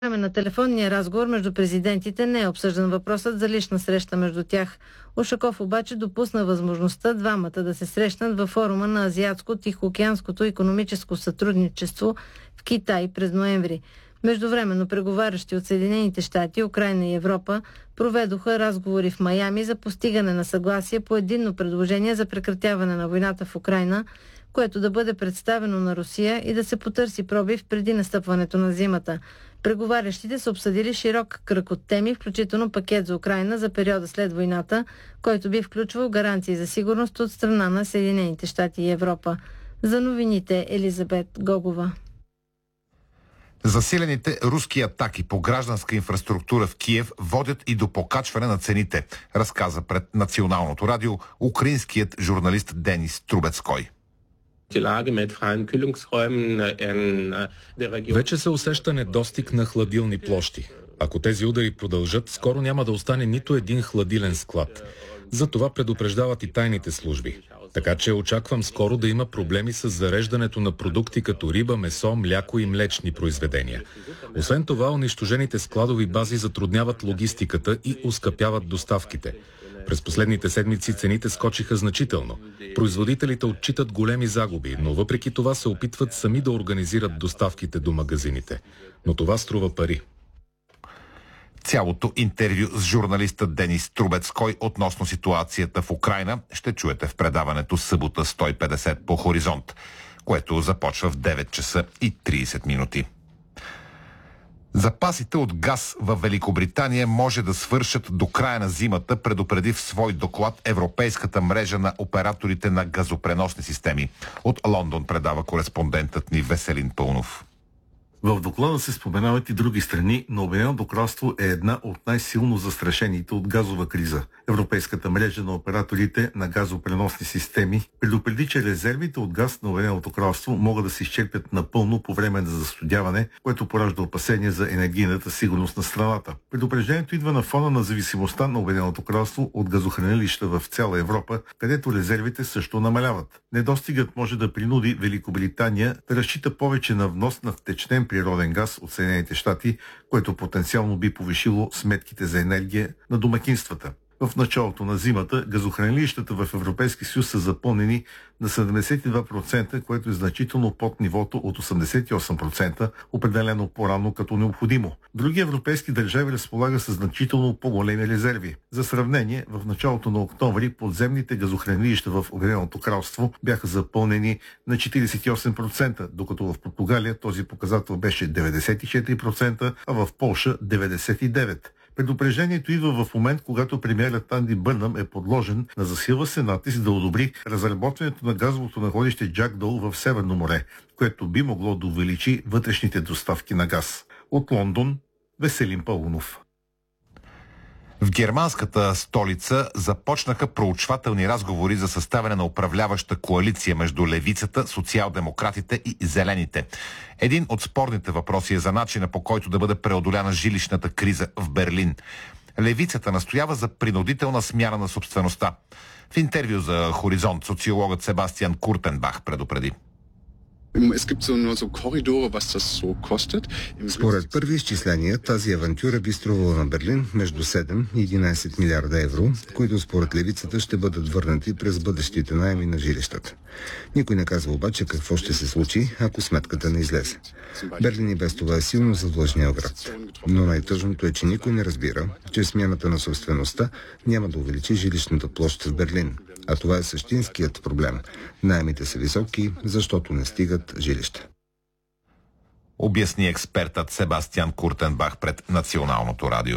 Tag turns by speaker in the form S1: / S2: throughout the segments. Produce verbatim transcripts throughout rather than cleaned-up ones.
S1: време на телефонния разговор между президентите не е обсъждан въпросът за лична среща между тях. Ушаков обаче допусна възможността двамата да се срещнат във форума на Азиатско-Тихоокеанското икономическо сътрудничество в Китай през ноември. Междувременно преговарящи от Съединените щати, Украйна и Европа проведоха разговори в Майами за постигане на съгласие по единно предложение за прекратяване на войната в Украйна, което да бъде представено на Русия и да се потърси пробив преди настъпването на зимата. Преговарящите са обсъдили широк кръг от теми, включително пакет за Украйна за периода след войната, който би включвал гаранции за сигурност от страна на Съединените щати и Европа. За новините Елизабет Гогова.
S2: Засилените руски атаки по гражданска инфраструктура в Киев водят и до покачване на цените, разказа пред Националното радио украинският журналист Денис Трубецкой.
S3: Вече се усеща недостиг на хладилни площи. Ако тези удари продължат, скоро няма да остане нито един хладилен склад. За това предупреждават и тайните служби. Така че очаквам скоро да има проблеми с зареждането на продукти като риба, месо, мляко и млечни произведения. Освен това, унищожените складови бази затрудняват логистиката и оскъпяват доставките. През последните седмици цените скочиха значително. Производителите отчитат големи загуби, но въпреки това се опитват сами да организират доставките до магазините. Но това струва пари.
S2: Цялото интервю с журналиста Денис Трубецкой относно ситуацията в Украйна ще чуете в предаването събота сто и петдесет по Хоризонт, което започва в девет часа и тридесет минути. Запасите от газ в Великобритания може да свършат до края на зимата, предупреди в свой доклад Европейската мрежа на операторите на газопреносни системи. От Лондон предава кореспондентът ни Веселин Пълнов.
S4: В доклада се споменават и други страни, но Обединеното кралство е една от най-силно застрашените от газова криза. Европейската мрежа на операторите на газопреносни системи предупреди, че резервите от газ на Обединеното кралство могат да се изчерпят напълно по време на застудяване, което поражда опасения за енергийната сигурност на страната. Предупреждението идва на фона на зависимостта на Обединеното кралство от газохранилища в цяла Европа, където резервите също намаляват. Недостигът може да принуди Великобритания да разчита повече на внос на втечнен природен газ от Съединените щати, което потенциално би повишило сметките за енергия на домакинствата. В началото на зимата газохранилищата в Европейския съюз са запълнени на седемдесет и два процента, което е значително под нивото от осемдесет и осем процента, определено по-рано като необходимо. Други европейски държави разполагат с значително по-големи резерви. За сравнение, в началото на октомври подземните газохранилища в Обединеното кралство бяха запълнени на четиридесет и осем процента, докато в Португалия този показател беше деветдесет и четири процента, а в Полша деветдесет и девет процента. Предупреждението идва в момент, когато премиерът Анди Бърнъм е подложен на засилва се натиск да одобри разработването на газовото находище Джакдол в Северно море, което би могло да увеличи вътрешните доставки на газ. От Лондон, Веселин Пълнов.
S2: В германската столица започнаха проучвателни разговори за съставяне на управляваща коалиция между левицата, социал-демократите и зелените. Един от спорните въпроси е за начина, по който да бъде преодоляна жилищната криза в Берлин. Левицата настоява за принудителна смяна на собствеността. В интервю за Хоризонт социологът Себастиан Куртенбах предупреди.
S5: Според първи изчисления, тази авантюра би струвала на Берлин между седем и единадесет милиарда евро, които според левицата ще бъдат върнати през бъдещите наеми на жилищата. Никой не казва обаче какво ще се случи, ако сметката не излезе. Берлин и без това е силно задлъжнял град. Но най-тъжното е, че никой не разбира, че смяната на собствеността няма да увеличи жилищната площ в Берлин. А това е същинският проблем. Наемите са високи, защото не стигат жилища.
S2: Обясни експертът Себастиан Куртенбах пред Националното радио.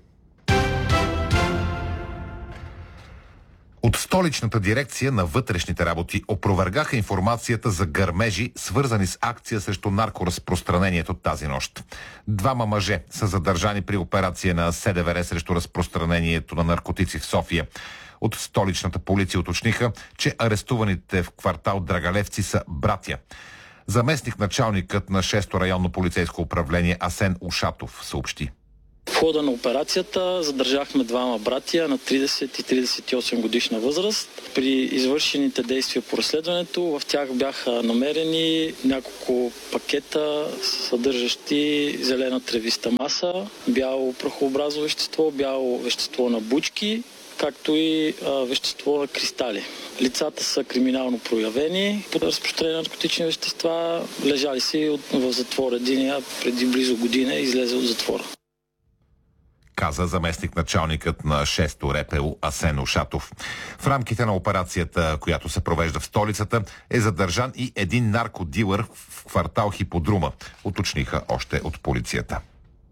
S2: От столичната дирекция на вътрешните работи опровергаха информацията за гърмежи, свързани с акция срещу наркоразпространението тази нощ. Двама мъже са задържани при операция на СДВР срещу разпространението на наркотици в София. От столичната полиция уточниха, че арестуваните в квартал Драгалевци са братя. Заместник началникът на шесто районно полицейско управление Асен Ушатов съобщи.
S6: В хода на операцията задържахме двама братия на тридесет и тридесет и осем годишна възраст. При извършените действия по разследването в тях бяха намерени няколко пакета, съдържащи зелена тревиста маса, бяло прахообразно вещество, бяло вещество на бучки, както и а, вещество на кристали. Лицата са криминално проявени под разпространение на наркотични вещества, лежали си в затвора. Единия преди близо година е излезе от затвора.
S2: Каза заместник началникът на шесто РПУ Асен Ушатов. В рамките на операцията, която се провежда в столицата, е задържан и един наркодилър в квартал Хиподрума, уточниха още от полицията.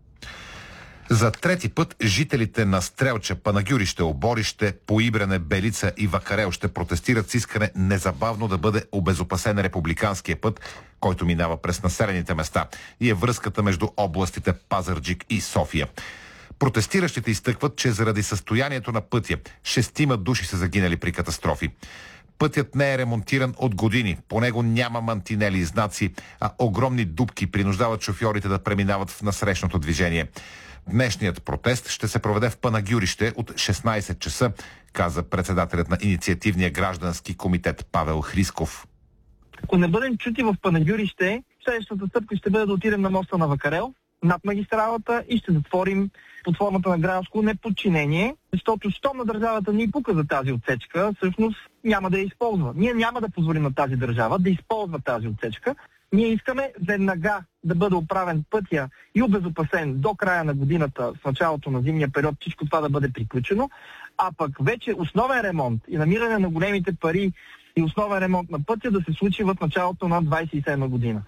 S2: За трети път жителите на Стрелча, Панагюрище, Оборище, Поибрене, Белица и Вакарел ще протестират с искане незабавно да бъде обезопасен републиканския път, който минава през населените места и е връзката между областите Пазарджик и София. Протестиращите изтъкват, че заради състоянието на пътя шестима души са загинали при катастрофи. Пътят не е ремонтиран от години, по него няма мантинели и знаци, а огромни дупки принуждават шофьорите да преминават в насрещното движение. Днешният протест ще се проведе в Панагюрище от шестнайсет часа, каза председателят на инициативния граждански комитет Павел Хрисков.
S7: Ако не бъдем чути в Панагюрище, следващата стъпка ще бъде да отидем на моста на Вакарел, над магистралата и ще затворим под формата на гражданско неподчинение, защото щом на държавата ни пука за тази отсечка, всъщност няма да я използва. Ние няма да позволим на тази държава да използва тази отсечка. Ние искаме веднага да бъде оправен пътя и обезопасен до края на годината, в началото на зимния период, всичко това да бъде приключено, а пък вече основен ремонт и намиране на големите пари и основен ремонт на пътя да се случи в началото на двайсет и седма година.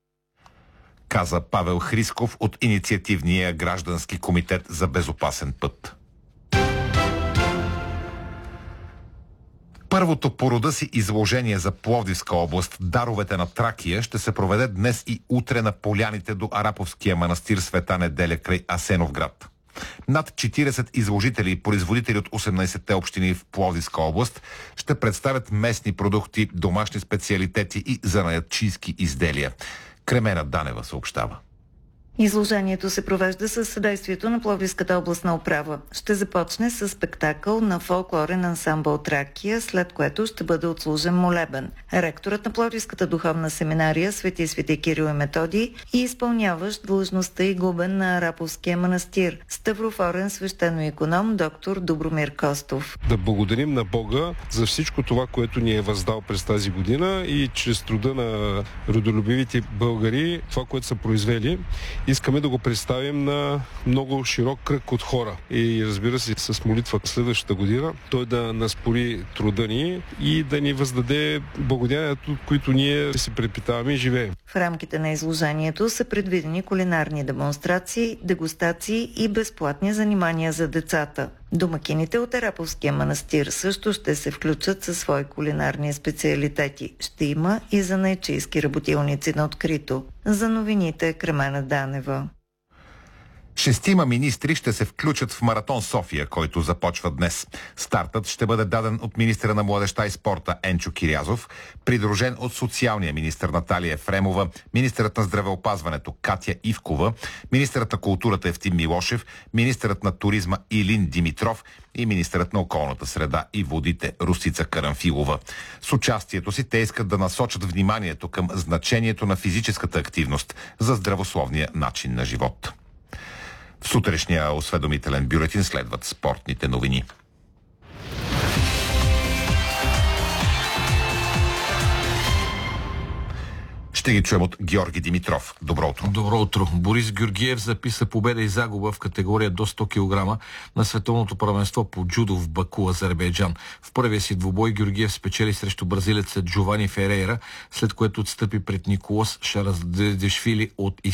S2: Каза Павел Хрисков от инициативния граждански комитет за безопасен път. Първото по рода си изложение за Пловдивска област "Даровете на Тракия" ще се проведе днес и утре на поляните до Араповския манастир Света Неделя край Асеновград. Над четирийсет изложители и производители от осемнайсетте общини в Пловдивска област ще представят местни продукти, домашни специалитети и занаятчийски изделия. Кремена Данева съобщава.
S8: Изложението се провежда със съдействието на Пловдивската областна управа. Ще започне с спектакъл на фолклорен ансамбъл Тракия, след което ще бъде отслужен молебен. Ректорът на Пловдивската духовна семинария Свети Свети Кирил и Методий и изпълняващ длъжността и глобен на Араповския манастир, ставрофорен свещено-иконом доктор Добромир Костов.
S9: Да благодарим на Бога за всичко това, което ни е въздал през тази година и чрез труда на родолюбивите българи, това, което са произвели, искаме да го представим на много широк кръг от хора. И разбира се, с молитва следващата година той да наспори труда ни и да ни въздаде благодеянието, които ние се препитаваме и живеем.
S8: В рамките на изложението са предвидени кулинарни демонстрации, дегустации и безплатни занимания за децата. Домакините от Араповския манастир също ще се включат със свои кулинарни специалитети. Ще има и занаятчийски работилници на открито. За новините Кремена Данева.
S2: Шестима министри ще се включат в Маратон София, който започва днес. Стартът ще бъде даден от министъра на младежта и спорта Енчо Кирязов, придружен от социалния министър Наталия Ефремова, министърът на здравеопазването Катя Ивкова, министърът на културата Евтим Милошев, министърът на туризма Илин Димитров и министърът на околната среда и водите Русица Карамфилова. С участието си те искат да насочат вниманието към значението на физическата активност за здравословния начин на живот. В сутрешния осведомителен бюлетин следват спортните новини. Ще ги чуем от Георги Димитров. Добро утро.
S10: Добро утро. Борис Георгиев записа победа и загуба в категория до сто килограма на световното първенство по джудо в Баку, Азербайджан. В първия си двубой Георгиев спечели срещу бразилеца Джовани Ферейра, след което отстъпи пред Николас Шараздешвили от